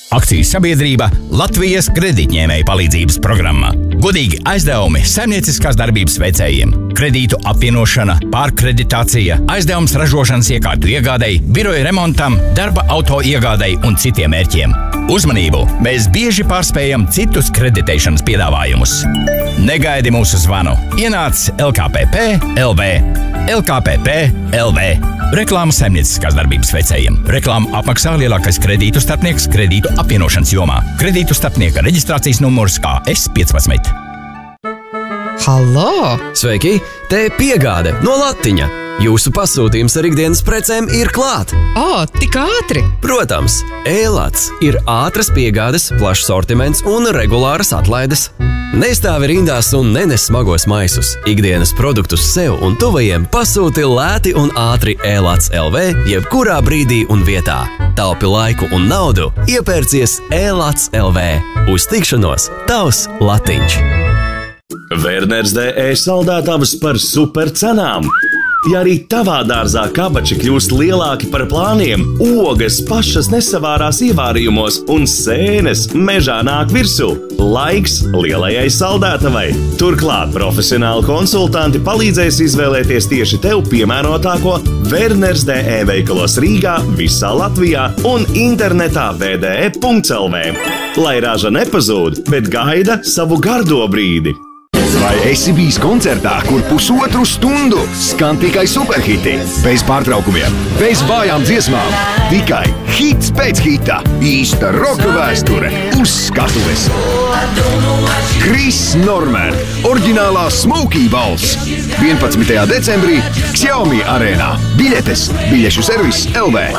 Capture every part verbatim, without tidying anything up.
Akcijas sabiedrība Latvijas kredītņēmēju palīdzības programma. Godīgi aizdevumi saimnieciskās darbības veicējiem, kredītu apvienošana, pārkreditācija, aizdevums ražošanas iekārtu iegādei, biroja remontam, darba auto iegādei un citiem mērķiem. Uzmanību! Mēs bieži pārspējam citus kreditēšanas piedāvājumus. Negaidi mūsu zvanu. Ienāc L K P P L V. L K P P L V. Reklāma saimnieciskās darbības veicējiem. Reklāmu apmaksā lielākais kredītu starpnieks kredītu apvienošanas jomā. Kredītu starpnieka reģistrācijas numurs K S piecpadsmit. Hallo! Sveiki! Te piegāde no Latiņa. Jūsu pasūtījums ar ikdienas precēm ir klāt. O, tik ātri! Protams, e-lats ir ātras piegādes, plašs sortiments un regulāras atlaides. Nestāvi rindās un nenes smagos maisus. Ikdienas produktus sev un tuvajiem pasūti lēti un ātri e-lats L V jebkurā brīdī un vietā. Taupi laiku un naudu, iepērcies e-lats L V. Uz tikšanos, tavs Latiņš! Werners D E saldētavas par super cenām. Ja arī tavā dārzā kabači kļūst lielāki par plāniem, ogas pašas nesavārās ievārījumos un sēnes mežā nāk virsū, laiks lielajai saldētavai. Turklāt profesionāli konsultanti palīdzēs izvēlēties tieši tev piemērotāko Werners D E veikalos Rīgā, visā Latvijā un internetā w d e punkts l v. Lai raža nepazūd, bet gaida savu gardo brīdi. Vai esi bijis koncertā, kur pusotru stundu skan tikai superhiti? Bez pārtraukumiem, bez vājām dziesmām, tikai hits pēc hita, īsta roka vēsture uz skatuves. Chris Norman, oriģinālā Smokey balss. vienpadsmitajā decembrī Xiaomi arēnā. Biļetes, biļešu servis L V.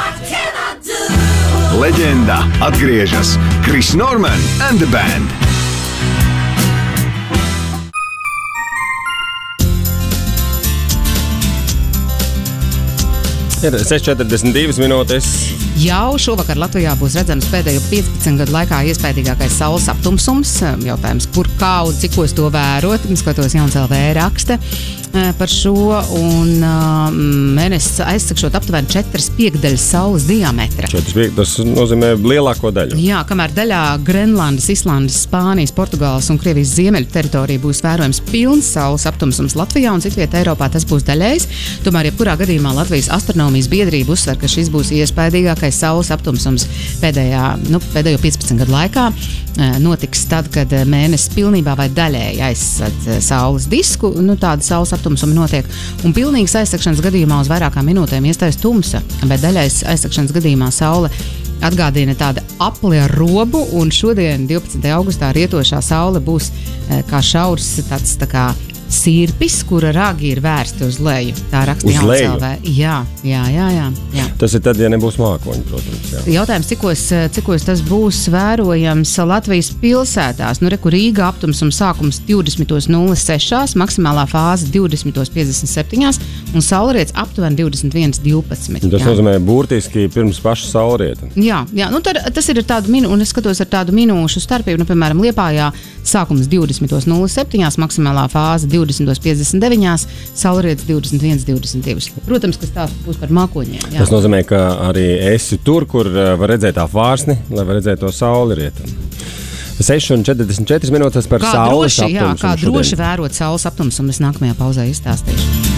Leģenda atgriežas. Chris Norman and the Band. Ir seši četrdesmit divas minūtes. Jau šovakar Latvijā būs redzams pēdējo piecpadsmit gadu laikā iespējīgākais saules aptumsums. Jautājums, kur, kā un cikos to vērot. Skatos Jauns L V raksta par šo, un mēnesis aizsakšot aptuveni četras piekdaļas saules diametra. četras piekdaļas, tas nozīmē lielāko daļu. Jā, kamēr daļā Grenlandes, Islandes, Spānijas, Portugāles un Krievijas ziemeļu teritorija būs vērojams pilns saules aptumsums Latvijā un citvietā Eiropā tas būs daļējs. Tomēr jebkurā gadījumā Latvijas astronomijas biedrība uzsver, ka šis būs iespējīgākais saules aptumsums pēdējā, nu, pēdējo piecpadsmit gadu laikā. Notiks tad, kad mēnesis pilnībā vai daļēji aizsad saules disku, nu tāda saules aptumsumi notiek, un pilnīgas aizsakšanas gadījumā uz vairākām minūtēm iestājas tumsa, bet daļais aizsakšanas gadījumā saule atgādina tāda apli ar robu, un šodien, divpadsmitajā augustā, rietošā saule būs kā šaurs tāds tā kā sirpis, kura ragi ir vērsti uz leju. Tā raksta Jauns L V. Jā, jā, jā, jā, jā. Tas ir tad, ja nebūs mākoņi, protams. Jā. Jautājums, cikos, cikos tas būs vērojams Latvijas pilsētās. Nu, reku Rīga aptumsuma sākums divdesmit nulle seši, maksimālā fāze divdesmit piecdesmit septiņi un saulriets aptuveni divdesmit viens divpadsmit. Tas jā. Nozīmē burtiski pirms paša saulrieta. Jā, jā. Nu, tad, tas ir ar tādu minūšu, un es skatos ar tādu minūšu starpību, nu, piemēram, Liepājā sākums divdesmit nulle septiņi, maksimālā fāze divdesmit piecdesmit deviņi, saulriets divdesmit viens divdesmit divi. Protams, ka stāsts būs par mākoņiem. Jā. Tas nozīmē, ka arī esi tur, kur var redzēt tā vārsni, lai var redzēt to sauli rietam. seši četrdesmit četras minūtes par kā saules droši, aptumsumu. Jā, kā šodien. droši vērot saules aptumsumu, es nākamajā pauzē izstāstīšu.